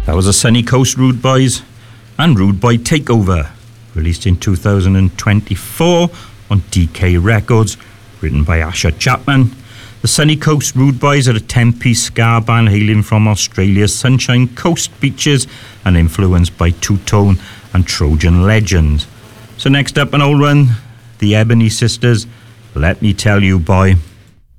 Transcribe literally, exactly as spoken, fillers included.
That was the Sunny Coast Rude Boys and Rude Boy Takeover, released in two thousand twenty-four on D K Records, written by Asher Chapman. The Sunny Coast Rude Boys are a ten-piece ska band hailing from Australia's Sunshine Coast beaches and influenced by two-tone and Trojan legends. So next up an old one, the Ebony Sisters, Let Me Tell You Boy.